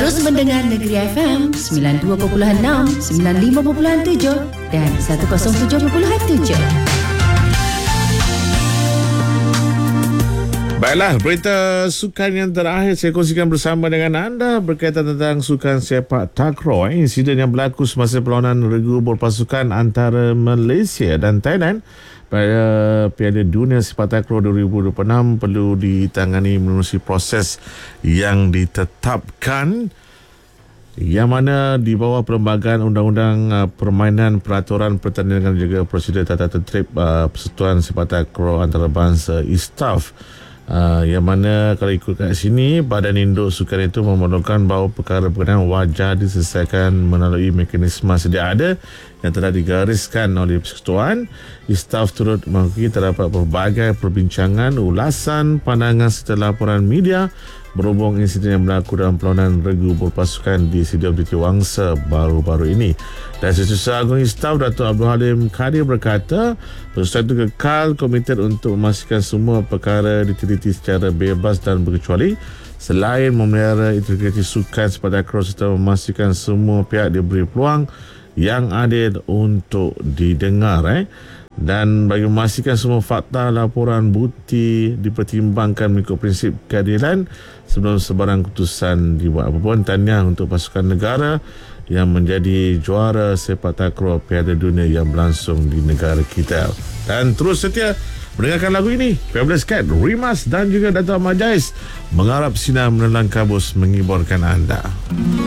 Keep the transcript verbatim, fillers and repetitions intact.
Terus mendengar Negeri F M sembilan puluh dua perpuluhan enam, sembilan puluh lima perpuluhan tujuh dan seratus tujuh perpuluhan tujuh. Baiklah, berita sukan yang terakhir saya kongsikan bersama dengan anda berkaitan tentang sukan sepak takraw. Eh. Insiden yang berlaku semasa perlawanan regu berpasukan antara Malaysia dan Thailand pada Piala Dunia Sepak Takraw dua ribu dua puluh enam perlu ditangani menerusi proses yang ditetapkan, yang mana di bawah Perlembagaan Undang-Undang uh, Permainan Peraturan Pertandingan dan juga Prosedur Tata Tertib uh, Persatuan Sepak Takraw Antarabangsa I S T A F. Uh, yang mana kalau ikut kat sini, Badan Induk Sukan itu memerlukan bahawa perkara berkenaan wajar diselesaikan melalui mekanisme sedia ada yang telah digariskan oleh Persekutuan. I S T A F turut mengakui terdapat pelbagai perbincangan, ulasan, pandangan serta laporan media berhubung insiden yang berlaku dalam perlawanan regu berpasukan di Stadium Titi Wangsa baru-baru ini. Dan Setiausaha Agung I S T A F, Datuk Abdul Halim Kadir berkata, Persekutuan itu kekal komited untuk memastikan semua perkara diteliti secara bebas dan berkecuali, selain memelihara integriti sukan sepak takraw serta memastikan semua pihak diberi peluang yang adil untuk didengar. Eh. Dan bagi memastikan semua fakta, laporan, bukti dipertimbangkan mengikut prinsip keadilan sebelum sebarang keputusan dibuat. Apapun, tahniah untuk pasukan negara yang menjadi juara sepak takraw Piala Dunia yang berlangsung di negara kita. Dan terus setia mendengarkan lagu ini. Fabulous Cat, Rimas dan juga Dato' Ahmad Jais mengharap sinar menelan kabus menghiburkan anda.